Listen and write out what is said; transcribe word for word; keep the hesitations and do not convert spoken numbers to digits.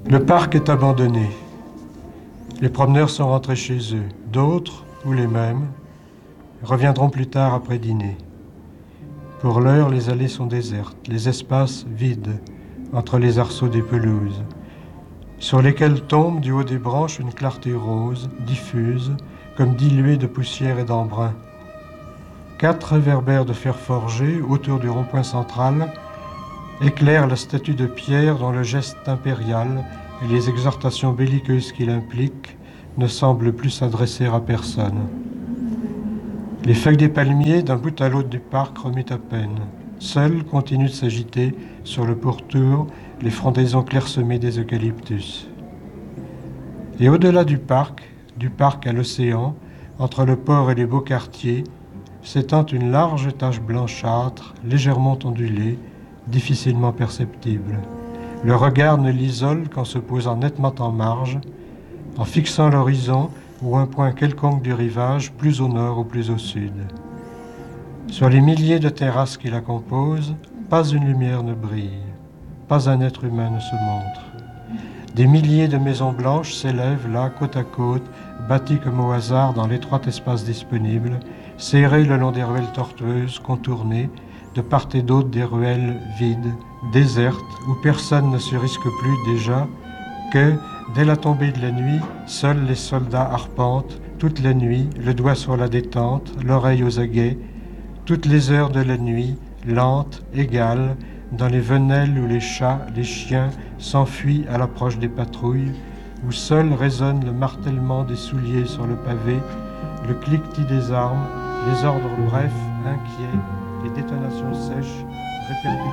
Le parc est abandonné. Les promeneurs sont rentrés chez eux. D'autres, ou les mêmes, reviendront plus tard après dîner. Pour l'heure, les allées sont désertes, les espaces vides, entre les arceaux des pelouses, sur lesquels tombe du haut des branches une clarté rose, diffuse, comme diluée de poussière et d'embrun. Quatre réverbères de fer forgé, autour du rond-point central, éclairent la statue de pierre dont le geste impérial et les exhortations belliqueuses qu'il implique ne semblent plus s'adresser à personne. Les feuilles des palmiers d'un bout à l'autre du parc remuent à peine. Seules continuent de s'agiter sur le pourtour les frondaisons clairsemées des eucalyptus. Et au-delà du parc, du parc à l'océan, entre le port et les beaux quartiers, s'étend une large tache blanchâtre, légèrement ondulée, difficilement perceptible. Le regard ne l'isole qu'en se posant nettement en marge, en fixant l'horizon ou un point quelconque du rivage, plus au nord ou plus au sud. Sur les milliers de terrasses qui la composent, pas une lumière ne brille, pas un être humain ne se montre. Des milliers de maisons blanches s'élèvent là, côte à côte, bâties comme au hasard dans l'étroit espace disponible, serrées le long des ruelles tortueuses, contournées, de part et d'autre des ruelles vides, désertes, où personne ne se risque plus déjà que, dès la tombée de la nuit, seuls les soldats arpentent, toute la nuit, le doigt sur la détente, l'oreille aux aguets, toutes les heures de la nuit, lentes, égales, dans les venelles où les chats, les chiens s'enfuient à l'approche des patrouilles, où seul résonne le martèlement des souliers sur le pavé, le cliquetis des armes, les ordres brefs, inquiets, les détonations sèches, répercutées